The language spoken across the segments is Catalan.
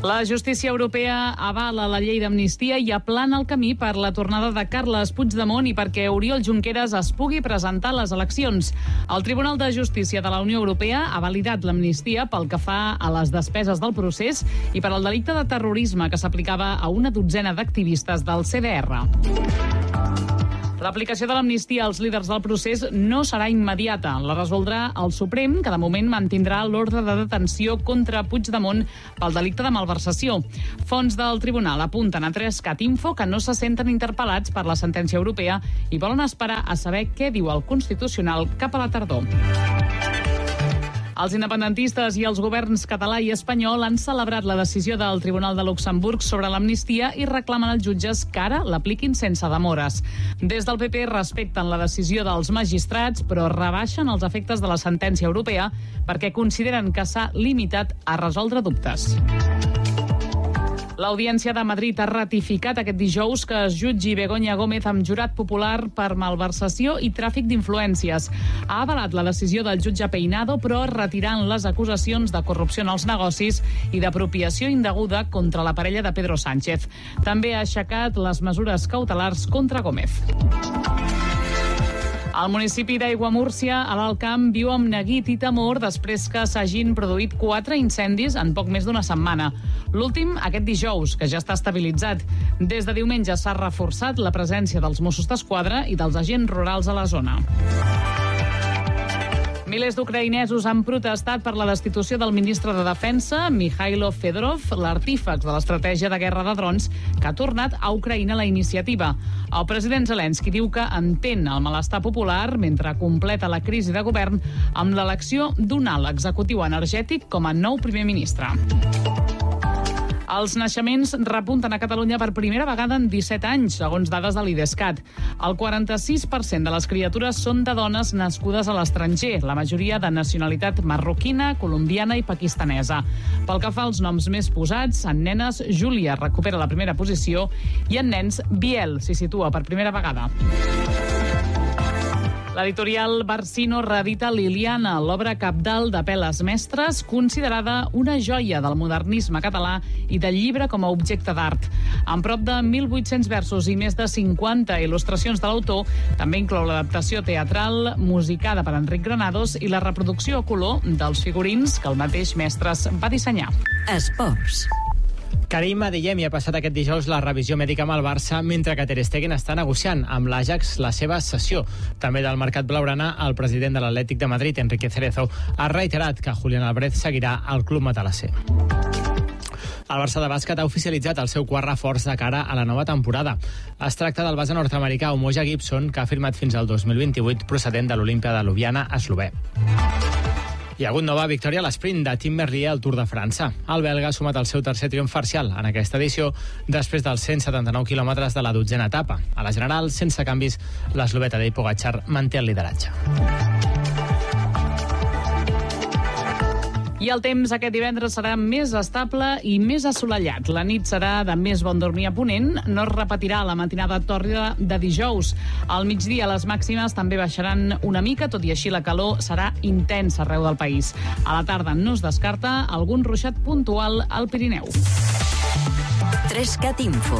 La justícia europea avala la llei d'amnistia i aplana el camí per la tornada de Carles Puigdemont i perquè Oriol Junqueras es pugui presentar a les eleccions. El Tribunal de Justícia de la Unió Europea ha validat l'amnistia pel que fa a les despeses del procés i per al delicte de terrorisme que s'aplicava a una dotzena d'activistes del CDR. L'aplicació de l'amnistia als líders del procés no serà immediata. La resoldrà el Suprem, que de moment mantindrà l'ordre de detenció contra Puigdemont pel delicte de malversació. Fonts del tribunal apunten a 3cat Info que no se senten interpel·lats per la sentència europea i volen esperar a saber què diu el Constitucional cap a la tardor. Els independentistes i els governs català i espanyol han celebrat la decisió del Tribunal de Luxemburg sobre l'amnistia i reclamen als jutges que ara l'apliquin sense demores. Des del PP respecten la decisió dels magistrats, però rebaixen els efectes de la sentència europea perquè consideren que s'ha limitat a resoldre dubtes. L'Audiència de Madrid ha ratificat aquest dijous que es jutgi Begoña Gómez amb jurat popular per malversació i tràfic d'influències. Ha avalat la decisió del jutge Peinado, però retirant les acusacions de corrupció en els negocis i d'apropiació indeguda contra la parella de Pedro Sánchez. També ha aixecat les mesures cautelars contra Gómez. El municipi d'Aiguamúrcia, a l'Alt Camp, viu amb neguit i temor després que s'hagin produït 4 incendis en poc més d'una setmana. L'últim, aquest dijous, que ja està estabilitzat. Des de diumenge s'ha reforçat la presència dels Mossos d'Esquadra i dels agents rurals a la zona. Milers d'ucraïnesos han protestat per la destitució del ministre de Defensa, Mikhailo Fedorov, l'artífex de l'estratègia de guerra de drons, que ha tornat a Ucraïna la iniciativa. El president Zelensky diu que entén el malestar popular mentre completa la crisi de govern amb l'elecció d'un alt executiu energètic com a nou primer ministre. Els naixements repunten a Catalunya per primera vegada en 17 anys, segons dades de l'IDESCAT. El 46% de les criatures són de dones nascudes a l'estranger, la majoria de nacionalitat marroquina, colombiana i pakistanesa. Pel que fa als noms més posats, en nenes, Júlia recupera la primera posició i en nens, Biel s'hi situa per primera vegada. L'editorial Barsino reedita Liliana, l'obra cabdal de Peles Mestres, considerada una joia del modernisme català i del llibre com a objecte d'art. Amb prop de 1.800 versos i més de 50 il·lustracions de l'autor, també inclou l'adaptació teatral musicada per Enric Granados i la reproducció a color dels figurins que el mateix Mestres va dissenyar. Esports. Karim Adeyemi ha passat aquest dijous la revisió mèdica amb el Barça, mentre que Ter Stegen està negociant amb l'Ajax la seva cessió. També del mercat blaugrana, el president de l'Atlètic de Madrid, Enrique Cerezo, ha reiterat que Julián Álvarez seguirà al club matalasser. El Barça de bàsquet ha oficialitzat el seu quart reforç de cara a la nova temporada. Es tracta del base nord-americà Umoja Gibson, que ha firmat fins al 2028 procedent de l'Olimpia de Ljubljana, eslové. Hi ha hagut nova victòria a l'esprint de Tim Merlier al Tour de França. El belga ha sumat el seu tercer triomf parcial en aquesta edició després dels 179 quilòmetres de la 12a etapa. A la general, sense canvis, l'eslovè Tadej Pogačar manté el lideratge. I el temps aquest divendres serà més estable i més assolellat. La nit serà de més bon dormir a ponent. No es repetirà la matinada tòrrida de dijous. Al migdia les màximes també baixaran una mica, tot i així la calor serà intensa arreu del país. A la tarda no es descarta algun ruixat puntual al Pirineu. 3cat Info.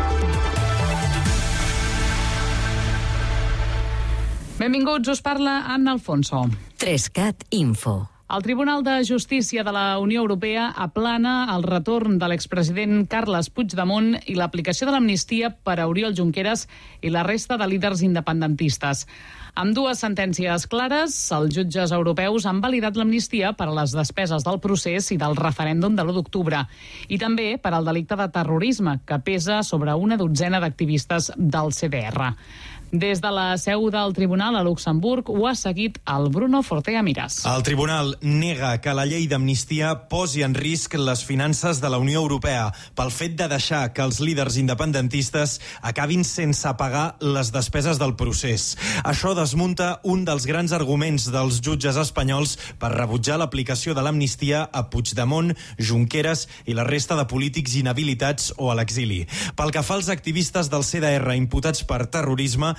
Benvinguts, us parla Anna Alfonso. 3cat Info. El Tribunal de Justícia de la Unió Europea aplana el retorn de l'expresident Carles Puigdemont i l'aplicació de l'amnistia per a Oriol Junqueras i la resta de líders independentistes. Amb dues sentències clares, els jutges europeus han validat l'amnistia per a les despeses del procés i del referèndum de l'1 d'octubre i també per al delicte de terrorisme, que pesa sobre una dotzena d'activistes del CDR. Des de la seu del Tribunal a Luxemburg ho ha seguit el Bruno Fortea Miras. El Tribunal nega que la llei d'amnistia posi en risc les finances de la Unió Europea pel fet de deixar que els líders independentistes acabin sense pagar les despeses del procés. Això desmunta un dels grans arguments dels jutges espanyols per rebutjar l'aplicació de l'amnistia a Puigdemont, Junqueras i la resta de polítics inhabilitats o a l'exili. Pel que fa als activistes del CDR imputats per terrorisme,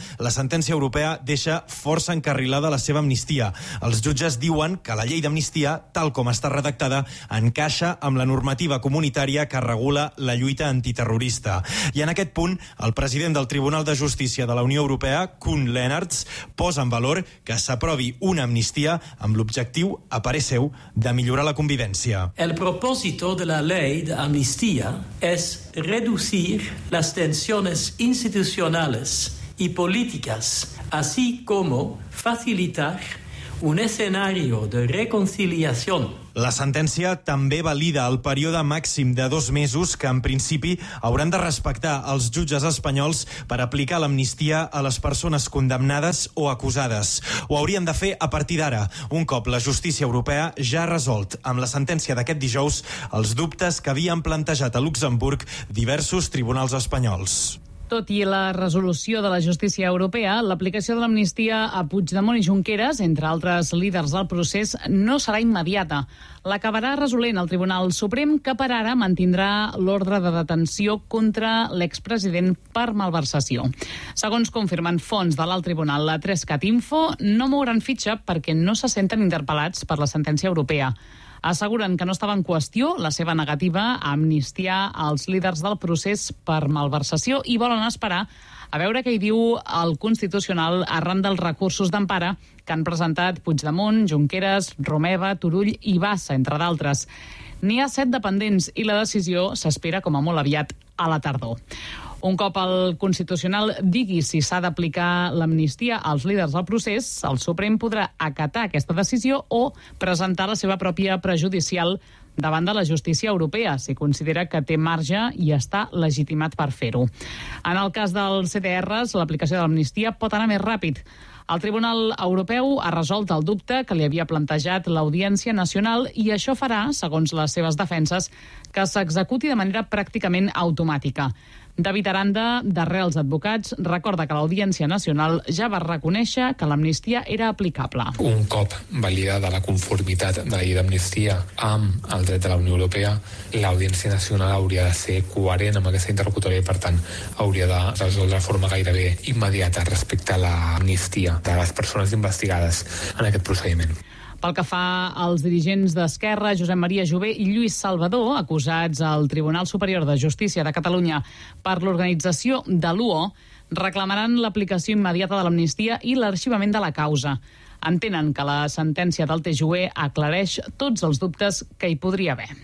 la sentència europea deixa força encarrilada la seva amnistia. Els jutges diuen que la llei d'amnistia, tal com està redactada, encaixa amb la normativa comunitària que regula la lluita antiterrorista. I en aquest punt, el president del Tribunal de Justícia de la Unió Europea, Koen Lenaerts, posa en valor que s'aprovi una amnistia amb l'objectiu, a parer seu, de millorar la convivència. El propósito de la ley de amnistía es reducir las tensiones institucionales y políticas, así como facilitar un escenario de reconciliación. La sentència també valida el període màxim de 2 mesos que, en principi, hauran de respectar els jutges espanyols per aplicar l'amnistia a les persones condemnades o acusades. Ho haurien de fer a partir d'ara, un cop la justícia europea ja ha resolt amb la sentència d'aquest dijous els dubtes que havien plantejat a Luxemburg diversos tribunals espanyols. Tot i la resolució de la justícia europea, l'aplicació de l'amnistia a Puigdemont i Junqueras, entre altres líders del procés, no serà immediata. L'acabarà resolent el Tribunal Suprem, que per ara mantindrà l'ordre de detenció contra l'expresident per malversació. Segons confirmen fonts de l'alt tribunal, la 3cat Info, no mouran fitxa perquè no se senten interpel·lats per la sentència europea. Asseguren que no estava en qüestió la seva negativa a amnistiar els líders del procés per malversació i volen esperar a veure què hi diu el Constitucional arran dels recursos d'empara que han presentat Puigdemont, Junqueras, Romeva, Turull i Bassa, entre d'altres. N'hi ha 7 dependents i la decisió s'espera com a molt aviat a la tardor. Un cop el Constitucional digui si s'ha d'aplicar l'amnistia als líders del procés, el Suprem podrà acatar aquesta decisió o presentar la seva pròpia prejudicial davant de la justícia europea, si considera que té marge i està legitimat per fer-ho. En el cas dels CDRs, l'aplicació de l'amnistia pot anar més ràpid. El Tribunal Europeu ha resolt el dubte que li havia plantejat l'Audiència Nacional i això farà, segons les seves defenses, que s'executi de manera pràcticament automàtica. David Aranda, d'Arrels Advocats, recorda que l'Audiència Nacional ja va reconèixer que l'amnistia era aplicable. Un cop validada la conformitat de la llei d'amnistia amb el dret de la Unió Europea, l'Audiència Nacional hauria de ser coherent amb aquesta interlocutòria i, per tant, hauria de resoldre de forma gairebé immediata respecte a l'amnistia de les persones investigades en aquest procediment. Pel que fa als dirigents d'Esquerra, Josep Maria Jové i Lluís Salvador, acusats al Tribunal Superior de Justícia de Catalunya per l'organització de l'UO, reclamaran l'aplicació immediata de l'amnistia i l'arxivament de la causa. Entenen que la sentència del TJUE aclareix tots els dubtes que hi podria haver.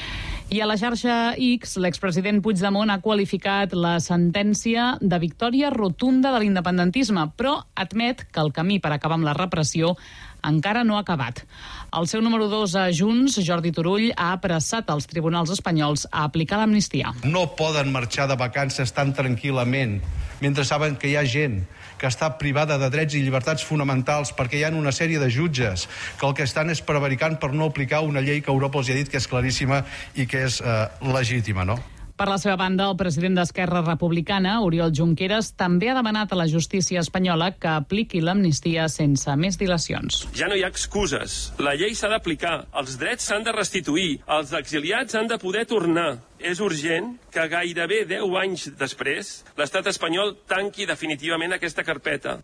I a la xarxa X, l'expresident Puigdemont ha qualificat la sentència de victòria rotunda de l'independentisme, però admet que el camí per acabar amb la repressió encara no ha acabat. El seu número 2 a Junts, Jordi Turull, ha apressat els tribunals espanyols a aplicar l'amnistia. No poden marxar de vacances tan tranquil·lament mentre saben que hi ha gent que està privada de drets i llibertats fonamentals perquè hi ha una sèrie de jutges que el que estan és prevaricant per no aplicar una llei que Europa els ha dit que és claríssima i que és legítima, no? Per la seva banda, el president d'Esquerra Republicana, Oriol Junqueras, també ha demanat a la justícia espanyola que apliqui l'amnistia sense més dilacions. Ja no hi ha excuses. La llei s'ha d'aplicar, els drets s'han de restituir, els exiliats han de poder tornar. És urgent que gairebé 10 anys després l'estat espanyol tanqui definitivament aquesta carpeta.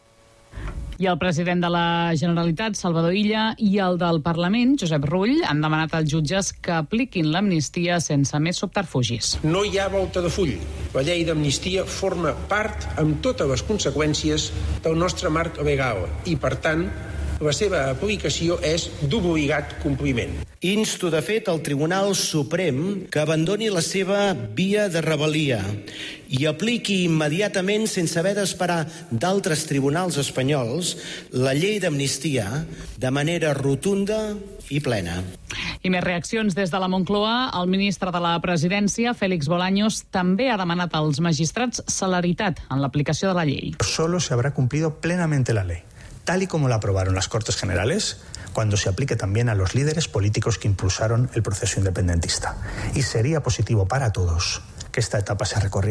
I el president de la Generalitat, Salvador Illa, i el del Parlament, Josep Rull, han demanat als jutges que apliquin l'amnistia sense més subterfugis. No hi ha volta de full. La llei d'amnistia forma part amb totes les conseqüències del nostre marc legal i, per tant, la seva aplicació és d'obligat compliment. Insto, de fet, el Tribunal Suprem que abandoni la seva via de rebel·lia i apliqui immediatament, sense haver d'esperar d'altres tribunals espanyols, la llei d'amnistia de manera rotunda i plena. I més reaccions des de la Moncloa. El ministre de la Presidència, Félix Bolaños, també ha demanat als magistrats celeritat en l'aplicació de la llei. Solo se habrá cumplido plenamente la ley, tal y como la aprobaron las Cortes Generales, cuando se aplique también a los líderes políticos que impulsaron el proceso independentista. Y sería positivo para todos que esta etapa se recorriera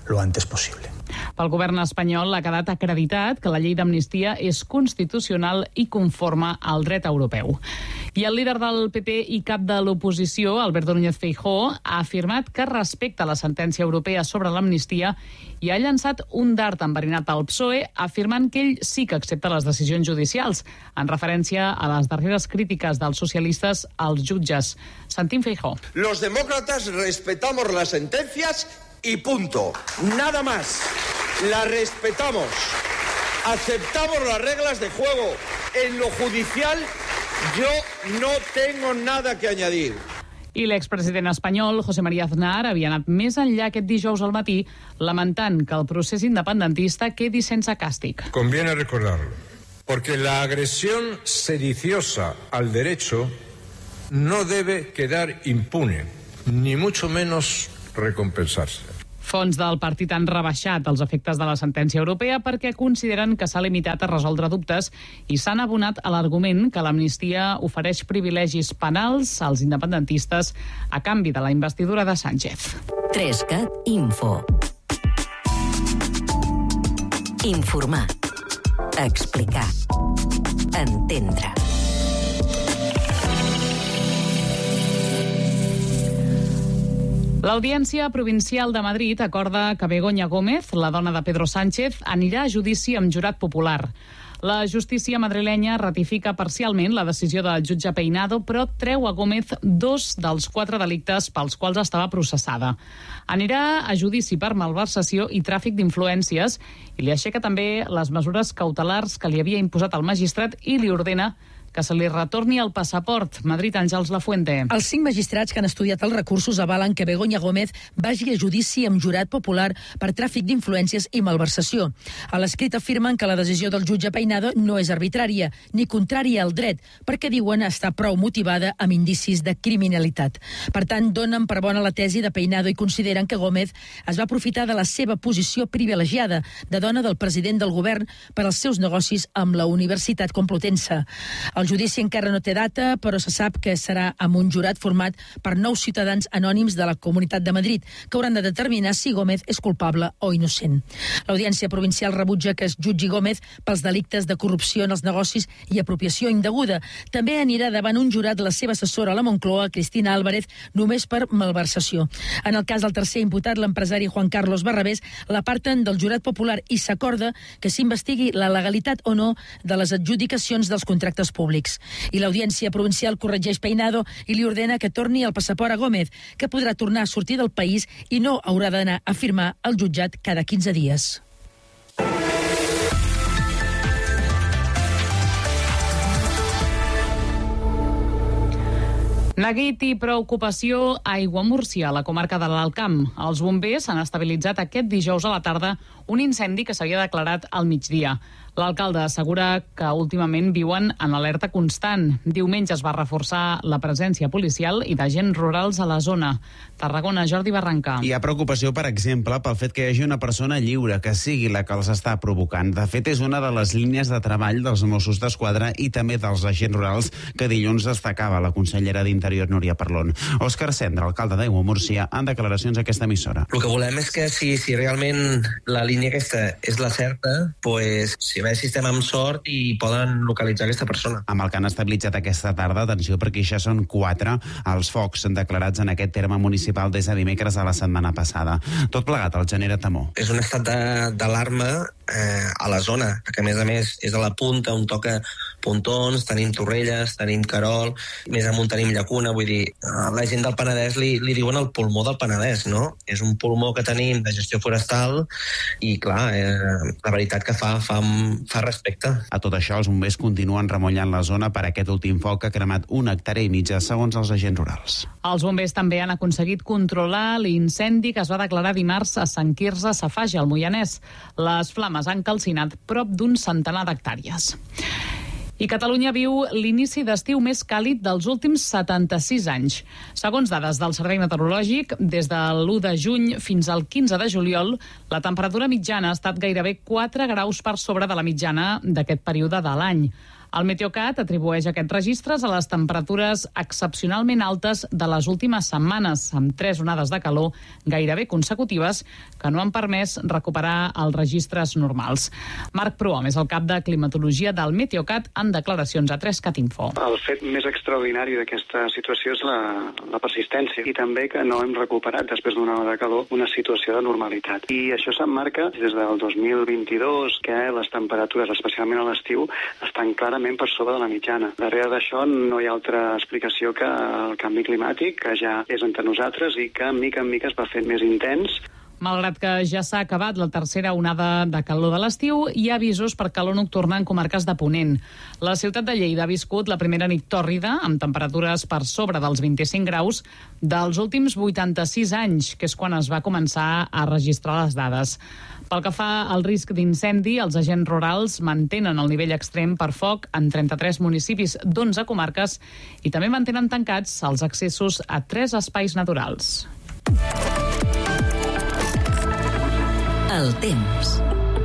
lo antes posible. Pel govern espanyol ha quedat acreditat que la llei d'amnistia és constitucional i conforme al dret europeu. I el líder del PP i cap de l'oposició, Alberto Núñez Feijóo, ha afirmat que respecta la sentència europea sobre l'amnistia i ha llançat un dard enverinat al PSOE, afirmant que ell sí que accepta les decisions judicials, en referència a les darreres crítiques dels socialistes als jutges. Sentim Feijóo. Los demócratas respetamos las sentencias y punto. Nada más. La respetamos. Aceptamos las reglas de juego. En lo judicial, yo no tengo nada que añadir. I l'expresident espanyol, José María Aznar, havia anat més enllà aquest dijous al matí, lamentant que el procés independentista quedi sense càstig. Conviene recordarlo, porque la agresión sediciosa al derecho no debe quedar impune, ni mucho menos recompensarse. Fons del partit han rebaixat els efectes de la sentència europea perquè consideren que s'ha limitat a resoldre dubtes i s'han abonat a l'argument que l'amnistia ofereix privilegis penals als independentistes a canvi de la investidura de Sánchez. 3CAT Info. Informar. Explicar. Entendre. L'Audiència Provincial de Madrid acorda que Begoña Gómez, la dona de Pedro Sánchez, anirà a judici amb jurat popular. La justícia madrilenya ratifica parcialment la decisió del jutge Peinado, però treu a Gómez 2 dels 4 delictes pels quals estava processada. Anirà a judici per malversació i tràfic d'influències i li aixeca també les mesures cautelars que li havia imposat el magistrat i li ordena que se li retorni el passaport. Madrid, Àngels Lafuente. Els 5 magistrats que han estudiat els recursos avalen que Begoña Gómez vagi a judici amb jurat popular per tràfic d'influències i malversació. A l'escrit afirmen que la decisió del jutge Peinado no és arbitrària ni contrària al dret, perquè diuen estar prou motivada amb indicis de criminalitat. Per tant, donen per bona la tesi de Peinado i consideren que Gómez es va aprofitar de la seva posició privilegiada de dona del president del govern per als seus negocis amb la Universitat Complutense. El judici encara no té data, però se sap que serà amb un jurat format per 9 ciutadans anònims de la Comunitat de Madrid, que hauran de determinar si Gómez és culpable o innocent. L'Audiència Provincial rebutja que es jutgi Gómez pels delictes de corrupció en els negocis i apropiació indeguda. També anirà davant un jurat la seva assessora a la Moncloa, Cristina Álvarez, només per malversació. En el cas del tercer imputat, l'empresari Juan Carlos Barrabés, l'aparten del jurat popular i s'acorda que s'investigui la legalitat o no de les adjudicacions dels contractes públics. I l'Audiència Provincial corregeix Peinado i li ordena que torni el passaport a Gómez, que podrà tornar a sortir del país i no haurà d'anar a firmar al jutjat cada 15 dies. Neguit i preocupació a Aiguamúrcia, a la comarca de l'Alt Camp. Els bombers han estabilitzat aquest dijous a la tarda un incendi que s'havia declarat al migdia. L'alcalde assegura que últimament viuen en alerta constant. Diumenge es va reforçar la presència policial i d'agents rurals a la zona. Tarragona, Jordi Barranca. Hi ha preocupació, per exemple, pel fet que hi hagi una persona lliure, que sigui la que els està provocant. De fet, és una de les línies de treball dels Mossos d'Esquadra i també dels agents rurals que dilluns destacava la consellera d'Interior, Núria Parlon. Òscar Cendra, alcalde d'Aiguamúrcia, en declaracions a aquesta emissora. El que volem és que si realment la línia aquesta és la certa, pues, si a veure si estem amb sort i poden localitzar aquesta persona. Amb el que han estabilitzat aquesta tarda, atenció, perquè ja són 4 els focs declarats en aquest terme municipal des de dimecres de la setmana passada. Tot plegat el genera temor. És un estat d'alarma a la zona, que a més és a la punta, on toca Pontons, tenim Torrelles, tenim Querol, més amunt tenim Llacuna, vull dir, la gent del Penedès li diuen el pulmó del Penedès, no? És un pulmó que tenim de gestió forestal i, clar, la veritat que fa respecte. A tot això, els bombers continuen remollant la zona per aquest últim foc que ha cremat 1,5 hectàrees, segons els agents rurals. Els bombers també han aconseguit controlar l'incendi que es va declarar dimarts a Sant Quirze Safaja, al Moianès. Les flames han calcinat prop d'un centenar d'hectàrees. I Catalunya viu l'inici d'estiu més càlid dels últims 76 anys. Segons dades del Servei Meteorològic, des de l'1 de juny fins al 15 de juliol, la temperatura mitjana ha estat gairebé 4 graus per sobre de la mitjana d'aquest període de l'any. El Meteocat atribueix aquests registres a les temperatures excepcionalment altes de les últimes setmanes, amb 3 onades de calor gairebé consecutives que no han permès recuperar els registres normals. Marc Prohom és el cap de climatologia del Meteocat en declaracions a 3cat Info. El fet més extraordinari d'aquesta situació és la persistència i també que no hem recuperat després d'una onada de calor una situació de normalitat. I això s'emmarca des del 2022 que les temperatures, especialment a l'estiu, estan clarament per sobre de la mitjana. Darrere d'això no hi ha altra explicació que el canvi climàtic, que ja és entre nosaltres i que mica en mica es va fent més intens. Malgrat que ja s'ha acabat la tercera onada de calor de l'estiu, hi ha avisos per calor nocturna en comarques de Ponent. La ciutat de Lleida ha viscut la primera nit tòrrida, amb temperatures per sobre dels 25 graus, dels últims 86 anys, que és quan es va començar a registrar les dades. Pel que fa al risc d'incendi, els agents rurals mantenen el nivell extrem per foc en 33 municipis d'11 comarques i també mantenen tancats els accessos a 3 espais naturals. El temps.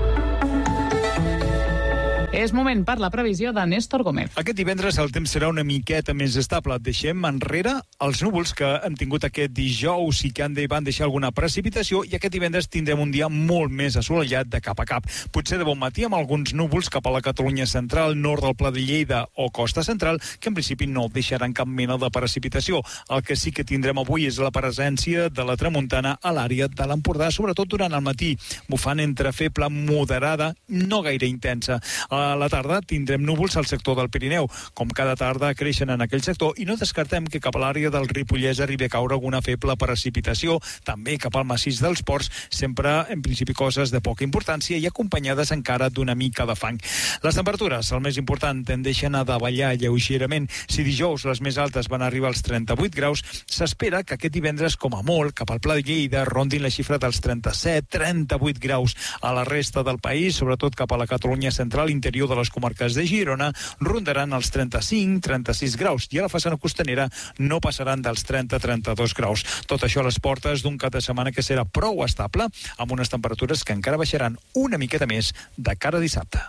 És moment per la previsió de Néstor Gómez. Aquest divendres el temps serà una miqueta més estable. Deixem enrere els núvols que hem tingut aquest dijous i que van deixar alguna precipitació, i aquest divendres tindrem un dia molt més assolellat de cap a cap. Potser de bon matí amb alguns núvols cap a la Catalunya central, nord del Pla de Lleida o costa central, que en principi no deixaran cap mena de precipitació. El que sí que tindrem avui és la presència de la tramuntana a l'àrea de l'Empordà, sobretot durant el matí, bufant entre feble moderada, no gaire intensa. A la tarda tindrem núvols al sector del Pirineu. Com cada tarda creixen en aquell sector, i no descartem que cap a l'àrea del Ripollès arribi a caure alguna feble precipitació, també cap al massís dels Ports, sempre en principi coses de poca importància i acompanyades encara d'una mica de fang. Les temperatures, el més important, tendeixen a davallar lleugerament. Si dijous les més altes van arribar als 38 graus, s'espera que aquest divendres, com a molt, cap al Pla de Lleida rondin la xifra dels 37-38 graus. A la resta del país, sobretot cap a la Catalunya central, interior de les comarques de Girona, rondaran els 35-36 graus i a la façana costanera no passaran dels 30-32 graus. Tot això a les portes d'un cap de setmana que serà prou estable, amb unes temperatures que encara baixaran una miqueta més de cara a dissabte.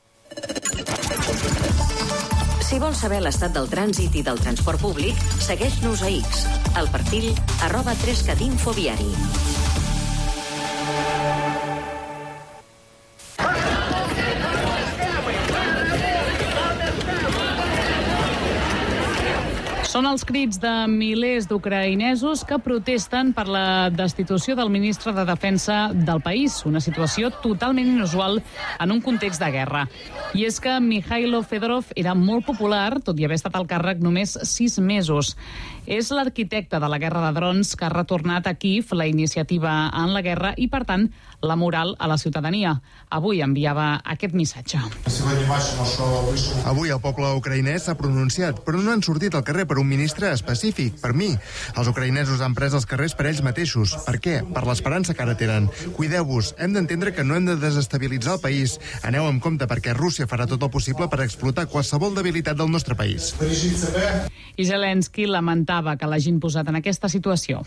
Si vols saber l'estat del trànsit i del transport públic, segueix-nos a X, al perfil @3catinfoviari. Són els crits de milers d'ucraïnesos que protesten per la destitució del ministre de Defensa del país, una situació totalment inusual en un context de guerra. I és que Mikhailo Fedorov era molt popular, tot i haver estat al càrrec només 6 mesos. És l'arquitecte de la guerra de drons que ha retornat a Kíev la iniciativa en la guerra i, per tant, la moral a la ciutadania. Avui enviava aquest missatge. Avui el poble ucraïnès s'ha pronunciat, però no han sortit al carrer per un ministre específic, per mi. Els ucraïnesos han pres els carrers per ells mateixos. Per què? Per l'esperança que ara tenen. Cuideu-vos, hem d'entendre que no hem de desestabilitzar el país. Aneu amb compte perquè Rússia farà tot el possible per explotar qualsevol debilitat del nostre país. I Zelensky lamentava que l'hagin posat en aquesta situació.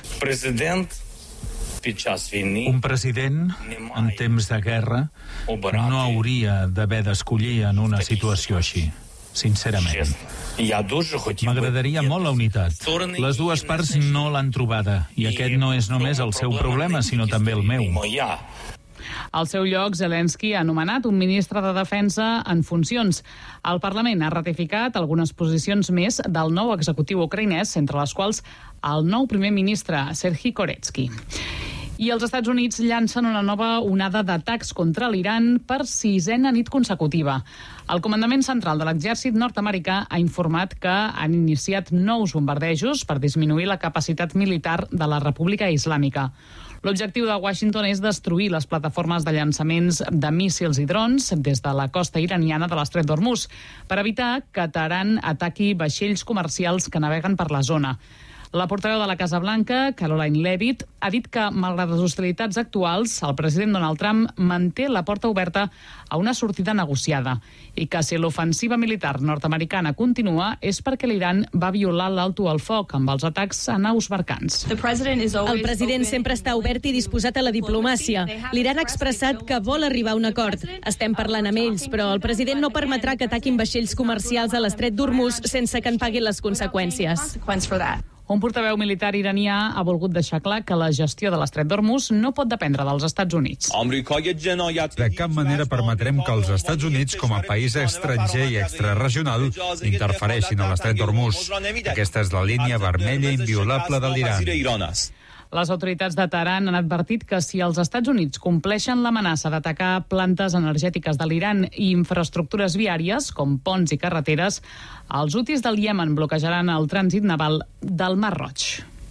Un president en temps de guerra no hauria d'haver d'escollir en una situació així, sincerament. M'agradaria molt la unitat. Les dues parts no l'han trobada, i aquest no és només el seu problema, sinó també el meu. Al seu lloc, Zelensky ha nomenat un ministre de Defensa en funcions. El Parlament ha ratificat algunes posicions més del nou executiu ucraïnès, entre les quals el nou primer ministre, Serhiy Koretsky. I els Estats Units llancen una nova onada d'atacs contra l'Iran per 6a nit consecutiva. El Comandament Central de l'Exèrcit nord-americà ha informat que han iniciat nous bombardejos per disminuir la capacitat militar de la República Islàmica. L'objectiu de Washington és destruir les plataformes de llançaments de míssils i drons des de la costa iraniana de l'Estret d'Hormuz per evitar que Teheran ataqui vaixells comercials que naveguen per la zona. La portaveu de la Casa Blanca, Caroline Leavitt, ha dit que, malgrat les hostilitats actuals, el president Donald Trump manté la porta oberta a una sortida negociada i que si l'ofensiva militar nord-americana continua és perquè l'Iran va violar l'alto al foc amb els atacs a naus mercants. El president sempre està obert i disposat a la diplomàcia. L'Iran ha expressat que vol arribar a un acord. Estem parlant amb ells, però el president no permetrà que ataquin vaixells comercials a l'estret d'Hormuz sense que en paguin les conseqüències. Un portaveu militar iranià ha volgut deixar clar que la gestió de l'estret d'Hormuz no pot dependre dels Estats Units. De cap manera permetrem que els Estats Units, com a país estranger i extraregional, interfereixin a l'estret d'Hormuz. Aquesta és la línia vermella inviolable de l'Iran. Les autoritats de Teheran han advertit que si els Estats Units compleixen l'amenaça d'atacar plantes energètiques de l'Iran i infraestructures viàries, com ponts i carreteres, els hutis del Iemen bloquejaran el trànsit naval del Mar Roig.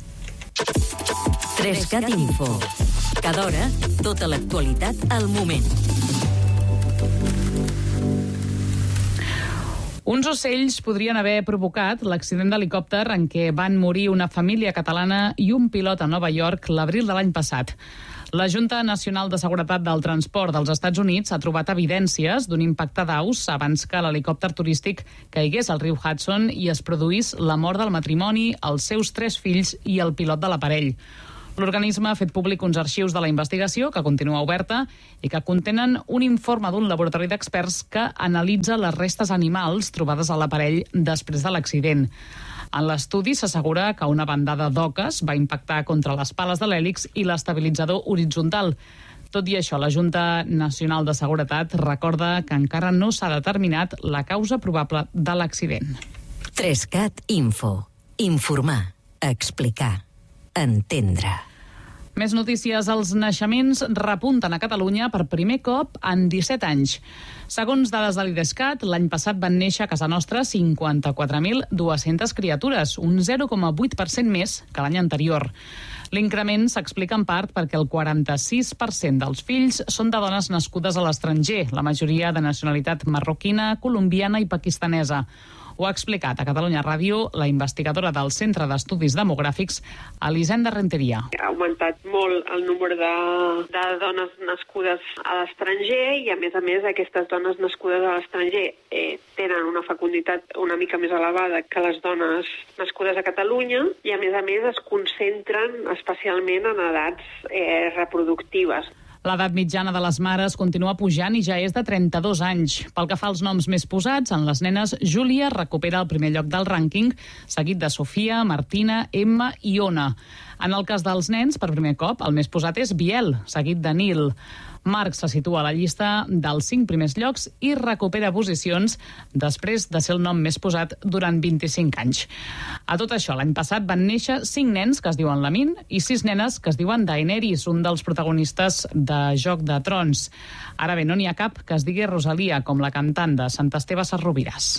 3cat Info. Cada hora, tota l'actualitat al moment. Uns ocells podrien haver provocat l'accident d'helicòpter en què van morir una família catalana i un pilot a Nova York l'abril de l'any passat. La Junta Nacional de Seguretat del Transport dels Estats Units ha trobat evidències d'un impacte d'aus abans que l'helicòpter turístic caigués al riu Hudson i es produís la mort del matrimoni, els seus 3 fills i el pilot de l'aparell. L'organisme ha fet públic uns arxius de la investigació, que continua oberta, i que contenen un informe d'un laboratori d'experts que analitza les restes animals trobades a l'aparell després de l'accident. En l'estudi s'assegura que una bandada d'oques va impactar contra les pales de l'hèlix i l'estabilitzador horitzontal. Tot i això, la Junta Nacional de Seguretat recorda que encara no s'ha determinat la causa probable de l'accident. 3cat Info. Informar, explicar, entendre. Més notícies. Els naixements repunten a Catalunya per primer cop en 17 anys. Segons dades de l'IDESCAT, l'any passat van néixer a casa nostra 54.200 criatures, un 0,8% més que l'any anterior. L'increment s'explica en part perquè el 46% dels fills són de dones nascudes a l'estranger, la majoria de nacionalitat marroquina, colombiana i pakistanesa. Ho ha explicat a Catalunya Ràdio la investigadora del Centre d'Estudis Demogràfics, Elisenda Renteria. Ha augmentat molt el número de dones nascudes a l'estranger i, a més, aquestes dones nascudes a l'estranger tenen una fecunditat una mica més elevada que les dones nascudes a Catalunya i, a més, es concentren especialment en edats reproductives. L'edat mitjana de les mares continua pujant i ja és de 32 anys. Pel que fa als noms més posats, en les nenes, Júlia recupera el primer lloc del rànquing, seguit de Sofia, Martina, Emma i Ona. En el cas dels nens, per primer cop, el més posat és Biel, seguit de Nil. Marc se situa a la llista dels 5 primers llocs i recupera posicions després de ser el nom més posat durant 25 anys. A tot això, l'any passat van néixer 5 nens que es diuen Lamin i 6 nenes que es diuen Daenerys, un dels protagonistes de Joc de Trons. Ara bé, no n'hi ha cap que es digui Rosalia, com la cantant de Sant Esteve Sesrovires.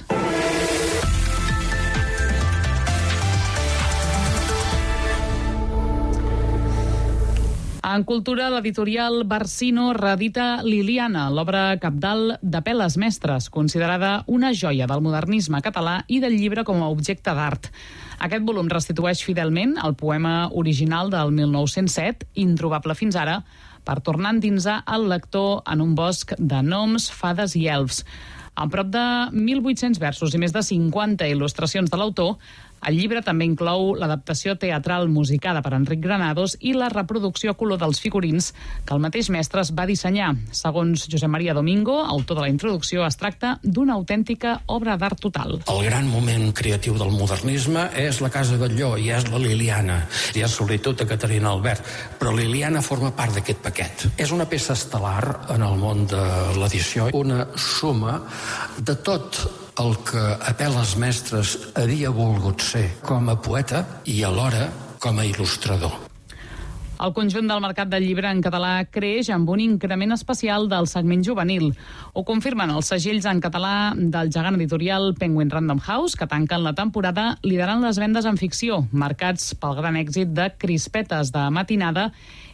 En cultura, l'editorial Barsino reedita Liliana, l'obra cabdal de Peles Mestres, considerada una joia del modernisme català i del llibre com a objecte d'art. Aquest volum restitueix fidelment el poema original del 1907, introbable fins ara, per tornar a endinsar el lector en un bosc de gnoms, fades i elfs. Amb prop de 1.800 versos i més de 50 il·lustracions de l'autor, el llibre també inclou l'adaptació teatral musicada per Enric Granados i la reproducció a color dels figurins que el mateix mestre va dissenyar. Segons Josep Maria Domingo, autor de la introducció, es tracta d'una autèntica obra d'art total. El gran moment creatiu del modernisme és la Casa Batlló i és la Liliana. Hi ha solitud de Caterina Albert, però Liliana forma part d'aquest paquet. És una peça estel·lar en el món de l'edició, una suma de tot el que Peles Mestres havia volgut ser com a poeta i alhora com a il·lustrador. El conjunt del mercat del llibre en català creix amb un increment especial del segment juvenil. Ho confirmen els segells en català del gegant editorial Penguin Random House, que tanquen la temporada liderant les vendes en ficció, marcats pel gran èxit de Crispetes de matinada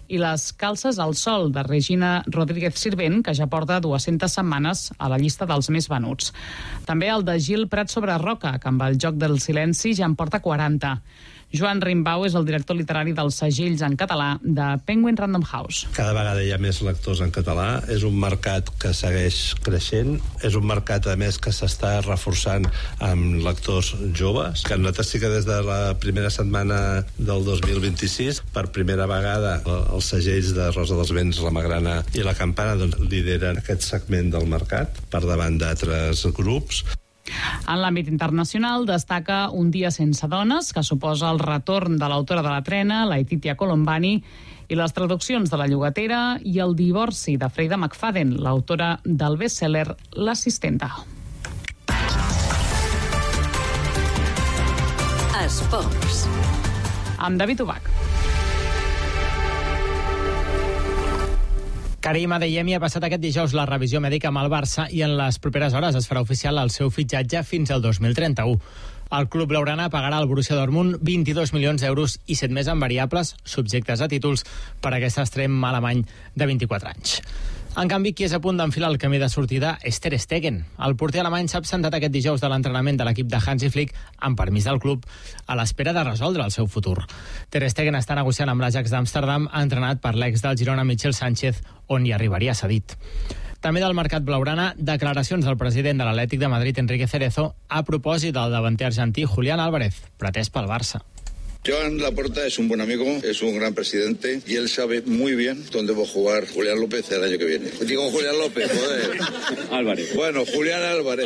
i Les calces al sol, de Regina Rodríguez Sirvent, que ja porta 200 setmanes a la llista dels més venuts. També el de Gil Prat sobre Roca, que amb el joc del silenci ja en porta 40. Joan Rimbau és el director literari dels segells en català de Penguin Random House. Cada vegada hi ha més lectors en català, és un mercat que segueix creixent, és un mercat, a més, que s'està reforçant amb lectors joves, que nosaltres sí que des de la primera setmana del 2026, per primera vegada, els segells de Rosa dels Vents, la Magrana i la Campana lideren aquest segment del mercat per davant d'altres grups. En l'àmbit internacional destaca Un dia sense dones, que suposa el retorn de l'autora de La trena, Laetitia Colombani, i les traduccions de La llogatera i El divorci, de Freida McFadden, l'autora del best-seller L'assistenta. Esports. Amb David Ubach. Karim Adeyemi ha passat aquest dijous la revisió mèdica amb el Barça i en les properes hores es farà oficial el seu fitxatge fins al 2031. El club blaugrana pagarà al Borussia Dortmund 22 milions d'euros i 7 més en variables, subjectes a títols, per aquest extrem alemany de 24 anys. En canvi, qui és a punt d'enfilar el camí de sortida és Ter Stegen. El porter alemany s'ha absentat aquest dijous de l'entrenament de l'equip de Hansi Flick amb permís del club a l'espera de resoldre el seu futur. Ter Stegen està negociant amb l'Ajax d'Amsterdam, entrenat per l'ex del Girona Michel Sánchez, on hi arribaria cedit. També del mercat blaugrana, declaracions del president de l'Atlètic de Madrid, Enrique Cerezo, a propòsit del davanter argentí Julián Álvarez, pretès pel Barça. Joan Laporta es un buen amigo, es un gran presidente y él sabe muy bien dónde va a jugar Julián López el año que viene. Digo Julián López, joder. Álvarez. Bueno, Julián Álvarez.